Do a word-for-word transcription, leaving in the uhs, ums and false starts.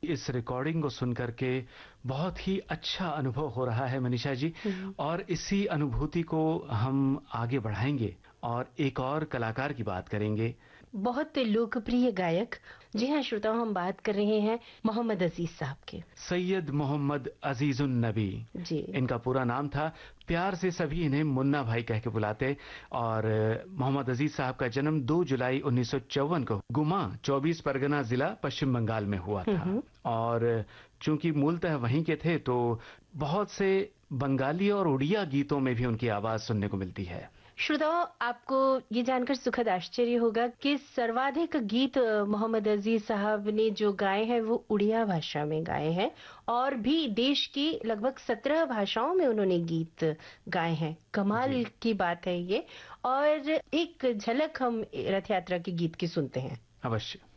इस रिकॉर्डिंग को सुन करके बहुत ही अच्छा अनुभव हो रहा है मनीषा जी, और इसी अनुभूति को हम आगे बढ़ाएंगे और एक और कलाकार की बात करेंगे। बहुत लोकप्रिय गायक, जी हाँ श्रोताओं, हम बात कर रहे हैं मोहम्मद अजीज साहब के। सैयद मोहम्मद अजीजुन नबी जी, इनका पूरा नाम था। प्यार से सभी इन्हें मुन्ना भाई कह के बुलाते। और मोहम्मद अजीज साहब का जन्म दो जुलाई उन्नीस सौ चौवन को गुमा चौबीस परगना जिला पश्चिम बंगाल में हुआ था। और चूंकि मूलतः वहीं के थे तो बहुत से बंगाली और उड़िया गीतों में भी उनकी आवाज सुनने को मिलती है। श्रोताओं, आपको ये जानकर सुखद आश्चर्य होगा कि सर्वाधिक गीत मोहम्मद अजीज साहब ने जो गाए हैं वो उड़िया भाषा में गाए हैं, और भी देश की लगभग सत्रह भाषाओं में उन्होंने गीत गाए हैं। कमाल की बात है ये। और एक झलक हम रथ यात्रा के गीत की सुनते हैं। अवश्य।